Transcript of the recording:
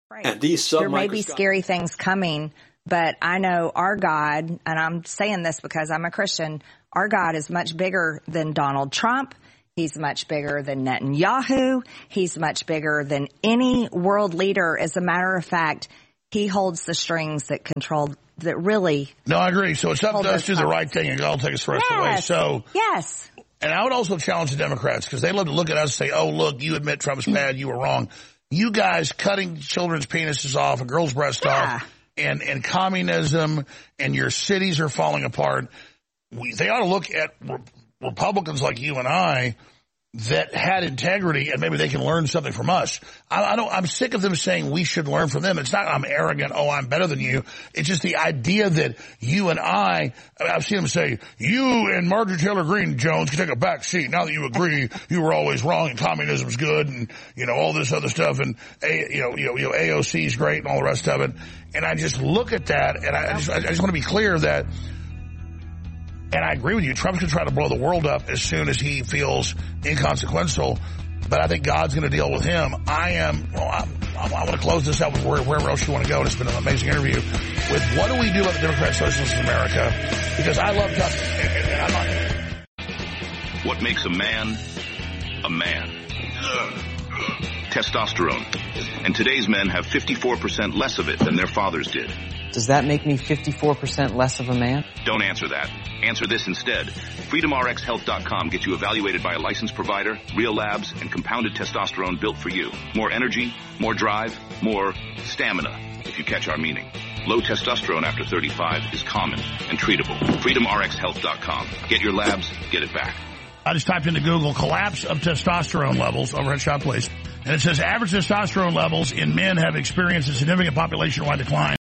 Right. And these there may be scary things coming, but I know our God, and I'm saying this because I'm a Christian, our God is much bigger than Donald Trump. He's much bigger than Netanyahu. He's much bigger than any world leader. As a matter of fact, he holds the strings that control, that really. No, I agree. So it's up to us to do the right thing, and God will take us the rest of the way. So, yes. And I would also challenge the Democrats, because they love to look at us and say, oh, look, you admit Trump's bad, you were wrong. You guys cutting children's penises off and girls' breasts off, and communism, and your cities are falling apart. They ought to look at Republicans like you and I that had integrity, and maybe they can learn something from us. I'm sick of them saying we should learn from them. It's not I'm arrogant, oh, I'm better than you. It's just the idea that you and I've seen them say, you and Marjorie Taylor Greene, Jones, can take a back seat. Now that you agree you were always wrong and communism's good and, all this other stuff and, AOC is great and all the rest of it. And I just look at that, and I just want to be clear that, and I agree with you, Trump's going to try to blow the world up as soon as he feels inconsequential, but I think God's going to deal with him. I want to close this out with wherever else you want to go. It's been an amazing interview with what do we do about the Democrat Socialists of America, because I love talking, and I'm not. What makes a man a man? Testosterone. And today's men have 54% less of it than their fathers did. Does that make me 54% less of a man? Don't answer that. Answer this instead. FreedomRxHealth.com gets you evaluated by a licensed provider, real labs, and compounded testosterone built for you. More energy, more drive, more stamina, if you catch our meaning. Low testosterone after 35 is common and treatable. FreedomRxHealth.com. Get your labs, get it back. I just typed into Google collapse of testosterone levels, overhead shot please, and it says average testosterone levels in men have experienced a significant population-wide decline